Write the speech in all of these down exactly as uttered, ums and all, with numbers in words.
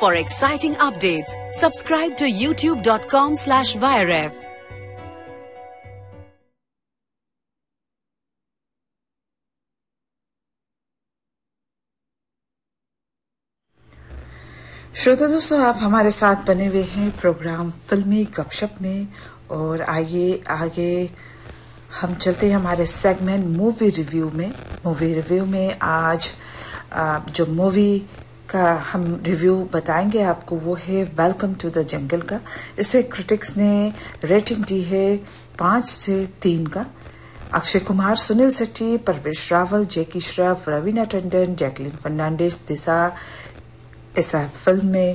For exciting updates, subscribe to youtube dot com slash viref. श्रोता दोस्तों, आप हमारे साथ बने हुए हैं प्रोग्राम फिल्मी गपशप में। और आइए आगे हम चलते हैं हमारे सेगमेंट मूवी रिव्यू में। मूवी रिव्यू में आज जो मूवी का हम रिव्यू बताएंगे आपको वो है वेलकम टू द जंगल का। इसे क्रिटिक्स ने रेटिंग दी है पांच से तीन का। अक्षय कुमार, सुनील शेट्टी, परवेश रावल, जैकी श्रॉफ, रवीना टंडन, जैकलीन फर्नांडिस, दिशा इस फिल्म में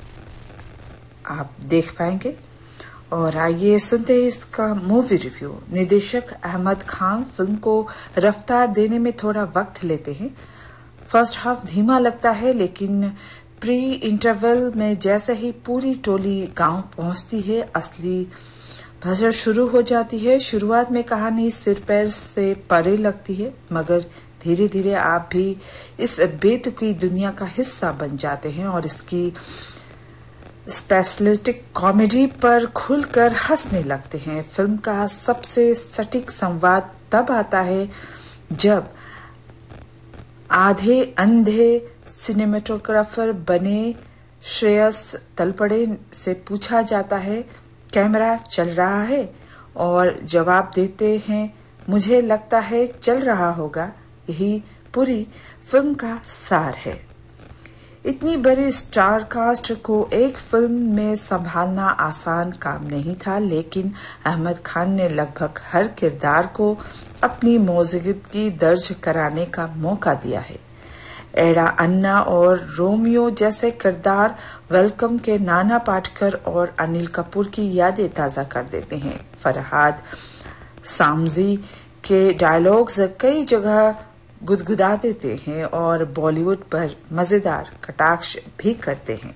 आप देख पाएंगे। और आइए सुनते हैं इसका मूवी रिव्यू। निर्देशक अहमद खान फिल्म को रफ्तार देने में थोड़ा वक्त लेते हैं। फर्स्ट हाफ धीमा लगता है, लेकिन प्री इंटरवल में जैसे ही पूरी टोली गांव पहुंचती है, असली भसड़ शुरू हो जाती है। शुरुआत में कहानी सिर पैर से परे लगती है, मगर धीरे धीरे आप भी इस बेतुकी दुनिया का हिस्सा बन जाते हैं और इसकी स्पेशलिस्टिक कॉमेडी पर खुलकर हंसने लगते हैं। फिल्म का सबसे सटीक संवाद तब आता है जब आधे अंधे सिनेमेटोग्राफर बने श्रेयस तलपड़े से पूछा जाता है, कैमरा चल रहा है? और जवाब देते हैं, मुझे लगता है चल रहा होगा। यही पूरी फिल्म का सार है। इतनी बड़ी स्टार कास्ट को एक फिल्म में संभालना आसान काम नहीं था, लेकिन अहमद खान ने लगभग हर किरदार को अपनी मौजूदगी दर्ज कराने का मौका दिया है। एडा अन्ना और रोमियो जैसे किरदार वेलकम के नाना पाटेकर और अनिल कपूर की यादें ताजा कर देते हैं। फरहाद सामजी के डायलॉग्स कई जगह गुदगुदा देते हैं और बॉलीवुड पर मजेदार कटाक्ष भी करते हैं।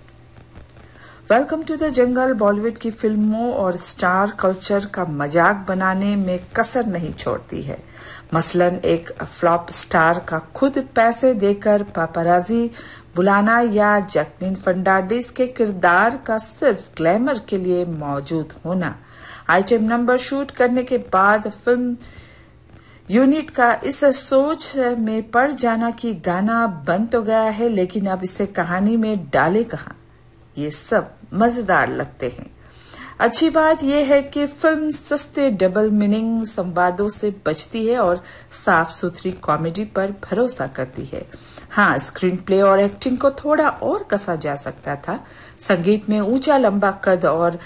Welcome to the jungle Bollywood की फिल्मों और स्टार कल्चर का मजाक बनाने में कसर नहीं छोड़ती है। मसलन एक फ्लॉप स्टार का खुद पैसे देकर पापराजी बुलाना या जैकलीन फर्नांडिस के किरदार का सिर्फ ग्लैमर के लिए मौजूद होना। आइटम नंबर शूट करने के बाद फिल्म यूनिट का इस सोच में पड़ जाना कि गाना बन तो गया है, लेकिन अब इसे कहानी में डाले कहां, ये सब मजेदार लगते हैं। अच्छी बात यह है कि फिल्म सस्ते डबल मीनिंग संवादों से बचती है और साफ सुथरी कॉमेडी पर भरोसा करती है। हाँ, स्क्रीन प्ले और एक्टिंग को थोड़ा और कसा जा सकता था। संगीत में ऊंचा लंबा कद और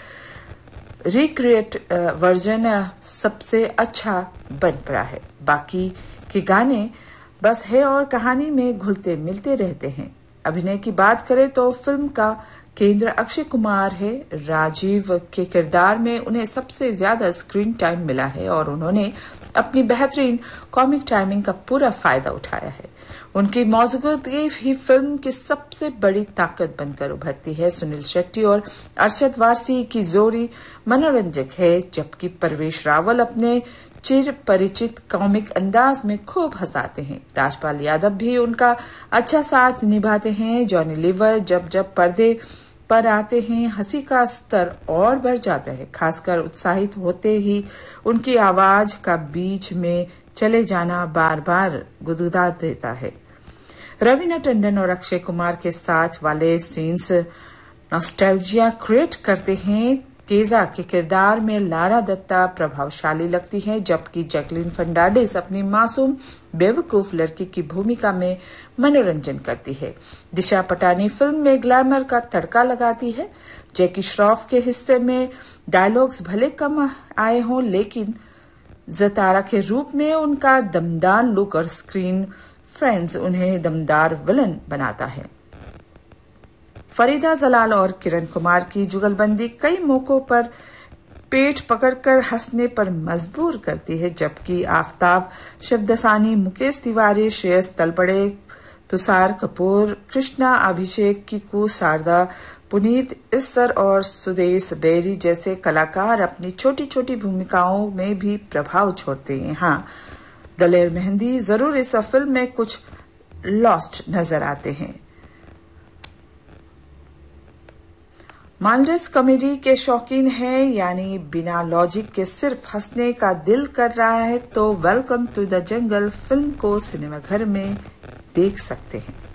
रिक्रिएट वर्जन सबसे अच्छा बन पड़ा है। बाकी के गाने बस है और कहानी में घुलते मिलते रहते हैं। अभिनय की बात करें तो फिल्म का केंद्र अक्षय कुमार है। राजीव के किरदार में उन्हें सबसे ज्यादा स्क्रीन टाइम मिला है और उन्होंने अपनी बेहतरीन कॉमिक टाइमिंग का पूरा फायदा उठाया है। उनकी मौजूदगी ही फिल्म की सबसे बड़ी ताकत बनकर उभरती है। सुनील शेट्टी और अरशद वारसी की जोड़ी मनोरंजक है, जबकि परवेश रावल अपने चिर परिचित कॉमिक अंदाज में खूब हंसाते हैं। राजपाल यादव भी उनका अच्छा साथ निभाते हैं। जॉनी लीवर जब जब पर्दे पर आते हैं, हंसी का स्तर और बढ़ जाता है। खासकर उत्साहित होते ही उनकी आवाज का बीच में चले जाना बार बार गुदगुदा देता है। रवीना टंडन और अक्षय कुमार के साथ वाले सीन्स नॉस्टैल्जिया क्रिएट करते हैं। तेजा के किरदार में लारा दत्ता प्रभावशाली लगती है, जबकि जैकलीन फर्नांडिस अपनी मासूम बेवकूफ लड़की की भूमिका में मनोरंजन करती है। दिशा पटानी फिल्म में ग्लैमर का तड़का लगाती है। जैकी श्रॉफ के हिस्से में डायलॉग्स भले कम आए हों, लेकिन जतारा के रूप में उनका दमदार लुक और स्क्रीन फ्रेंड्स उन्हें दमदार विलन बनाता है। फरीदा जलाल और किरण कुमार की जुगलबंदी कई मौकों पर पेट पकड़कर हंसने पर मजबूर करती है, जबकि आफताब शिवदसानी, मुकेश तिवारी, श्रेयस तलपड़े, तुषार कपूर, कृष्णा, अभिषेक किकू, शारदा, पुनीत इस्सर और सुदेश बेरी जैसे कलाकार अपनी छोटी छोटी भूमिकाओं में भी प्रभाव छोड़ते हैं। हाँ, दलेर मेहंदी जरूर इस फिल्म में कुछ लॉस्ट नजर आते हैं। माइंडलेस कॉमेडी के शौकीन हैं, यानी बिना लॉजिक के सिर्फ हंसने का दिल कर रहा है, तो welcome to the jungle film को सिनेमाघर में देख सकते हैं।